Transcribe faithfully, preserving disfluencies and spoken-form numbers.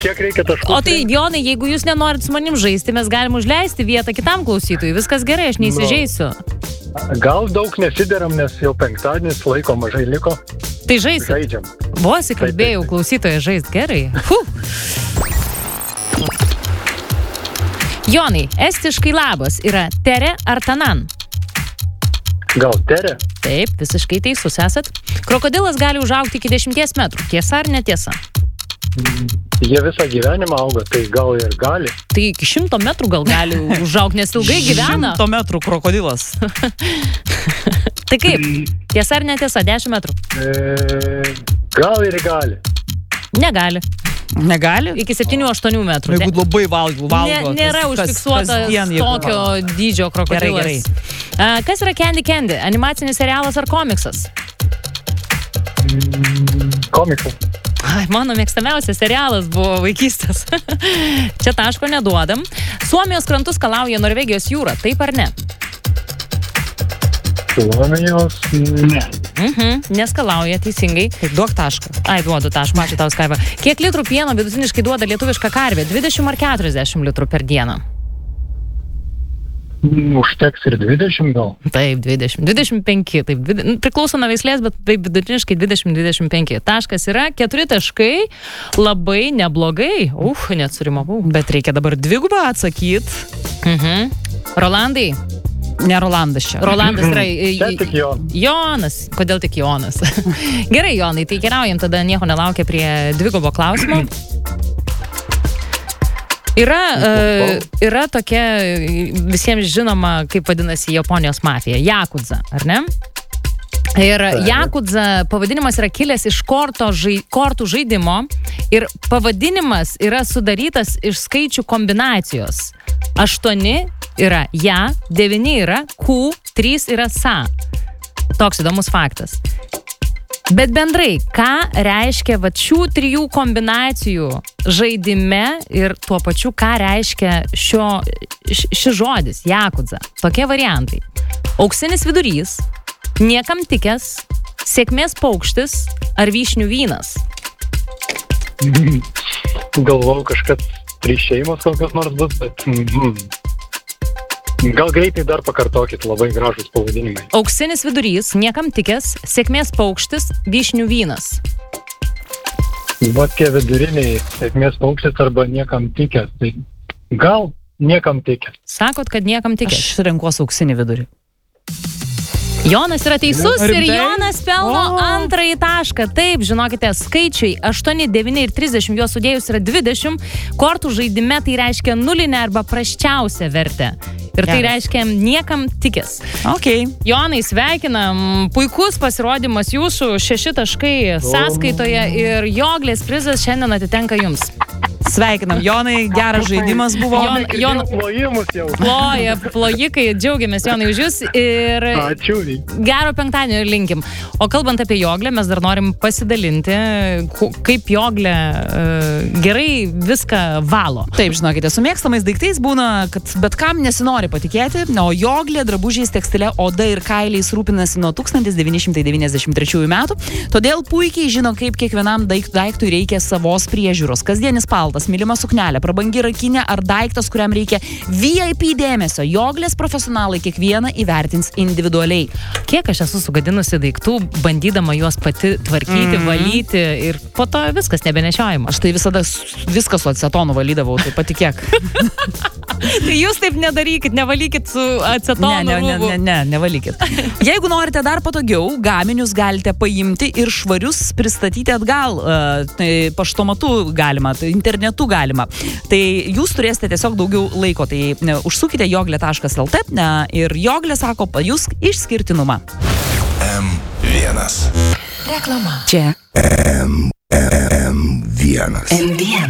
Kiek reikia taškų? O tai, Jonai, jeigu jūs nenorit su manim žaisti, mes galim užleisti vietą kitam klausytojui. Viskas gerai, aš neįsižeisiu. Gal daug nesideram, nes jau penktadienis, laiko mažai liko. Tai žaisim. Žaidžiam. Vos įkalbėjau klausytoją žaist gerai. Fuh. Jonai, estiškai labas yra tere ar tanan? Gal tere? Taip, visiškai teisus esat. Krokodilas gali užaugti iki dešimties metrų. Tiesa ar netiesa? Jie visą gyvenimą auga, tai gal ir gali. Tai iki šimto metrų gal gali užaugti, nes ilgai gyvena. Šimto metrų krokodilas. Tai kaip? Tiesa ar netiesa? Dešimt metrų? E, gal ir gali. Negali. Negali? Iki septynių aštuonių metrų. Jeigu labai valgo, valgo. Ne, nėra užfiksuotas tokio dydžio krokodilas. Gerai, gerai. A, kas yra Candy Candy? Animacinis serialas ar komiksas? Komiksas. Ai, mano mėgstamiausias serialas buvo vaikystės. Čia taško neduodam. Suomijos krantus skalauja Norvegijos jūra, taip ar ne? Suomijos, ne. Mhm, neskalauja, teisingai. Taip, duok tašką. Ai, duodu tašką, ačiū tau, Skaiva. Kiek litrų pieno vidutiniškai duoda lietuviška karvė? dvidešimt ar keturiasdešimt litrų per dieną? Užteks ir dvidešimt gal. Taip, dvidešimt. dvidešimt penki. Taip, dvidešimt, priklauso nuo veislės, bet taip vidutiniškai dvidešimt dvidešimt penki. Taškas yra keturi taškai. Labai neblogai. Uf, net surimavau. Bet reikia dabar dvigubą atsakyti. Mhm. Rolandai. Ne Rolandas čia. Rolandas yra... Čia tik Jonas. Jonas. Kodėl tik Jonas? Gerai, Jonai, tai keliaujam tada nieko nelaukia prie dvigubo klausimo. Yra, uh, yra tokia visiems žinoma, kaip vadinasi Japonijos mafija, Jakudza, ar ne? Ir Jakudza pavadinimas yra kilęs iš korto žai, kortų žaidimo ir pavadinimas yra sudarytas iš skaičių kombinacijos. Aštuoni yra ja, devyni yra ku, trys yra sa. Toks įdomus faktas. Bet bendrai, ką reiškia vat šių trijų kombinacijų žaidime ir tuo pačiu, ką reiškia šio, š, šis žodis, Jakudza. Tokie variantai. Auksinis vidurys, niekam tikęs, sėkmės paukštis ar vyšnių vynas. Galvau, kažkas trys šeimos kokios nors bus, bet... Mm, gal greitai dar pakartokit, labai gražus pavadinimai. Auksinis vidurys, niekam tikęs, sėkmės paukštis, vyšnių vynas. Va tie viduriniai, sėkmės paukštis arba niekam tikęs. Tai gal niekam tikęs. Sakot, kad niekam tikęs. Aš renkuosi auksinį vidurį. Jonas yra teisus ir Rimtai? Jonas pelno O. antrąjį tašką. Taip, žinokite, skaičiai aštuoni, devyni ir trisdešimt, juos sudėjus yra dvidešimt. Kortų žaidime tai reiškia nulinę arba prasčiausią vertę. Ir tai Geras. reiškia niekam tikęs. Ok. Jonai, sveikinam. Puikus pasirodymas jūsų, šeši taškai sąskaitoje ir Joglės prizas šiandien atitenka jums. Sveikinam, Jonai, geras žaidimas buvo. Jon, Jon, Plojimus jau. ploja, plojikai, džiaugiamės Jonai už jūs ir Ačiū. gero penktadienio linkim. O kalbant apie Joglę, mes dar norim pasidalinti, ku- kaip Joglė uh, gerai viską valo. Taip, žinokite, su mėgstamais daiktais būna, kad bet kam nesinori patikėti, o Joglė drabužiais, tekstile, oda ir kailiais rūpinasi nuo tūkstantis devyni šimtai devyniasdešimt trečiųjų metų, todėl puikiai žino, kaip kiekvienam daik- daiktui reikia savos priežiūros. Kasdienis paltas, mylima suknelė, prabangi rakinė ar daiktas, kuriam reikia V I P dėmesio. Joglės profesionalai kiekvieną įvertins individualiai. Kiek aš esu sugadinusi daiktų, bandydama juos pati tvarkyti, mm. valyti ir po to viskas nebenešiojama. Aš tai visada s- viską su acetonu valydavau, tai patikėk. Tai jūs taip nedarykit, nevalykit su acetonu. Ne, ne, ne, rūbu. ne, ne, nevalykit. Jeigu norite dar patogiau, gaminius galite paimti ir švarius pristatyti atgal. Uh, tai paštomatu galima, tai internetu galima. Tai jūs turėsite tiesiog daugiau laiko. Tai ne, užsukite joglė taškas el te ne, ir Joglė sako, pajus išskirtinumą. M vienas. Reklama. Čia. M, M, M vienas. M vienas.